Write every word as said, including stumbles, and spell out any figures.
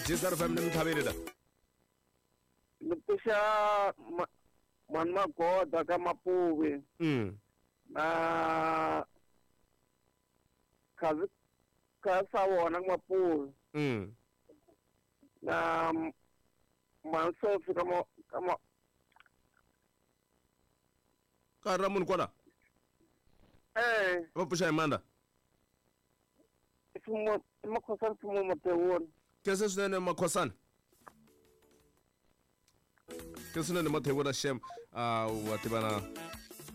Jisar family mthabirida. Lupisha manma ko daga mapuwe. Mm. Na kazi kasawo nang mapuwe. Mm. Na mansofi kama kama Karamun kwada. eh Apa pusha imanda? sumo makosan sumo matewon. Kesa sunene makosan. Kesa sunene matewon Hashem. Ah, watibana.